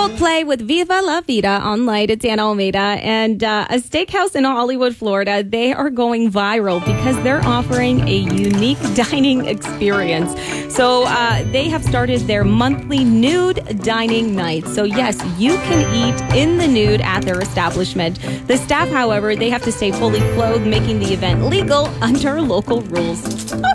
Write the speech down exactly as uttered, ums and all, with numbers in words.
Play with Viva La Vida on Light. It's Anna Almeida. And uh, a steakhouse in Hollywood, Florida, they are going viral because they're offering a unique dining experience. So uh, they have started their monthly nude dining night. So yes, you can eat in the nude at their establishment. The staff, however, they have to stay fully clothed, making the event legal under local rules.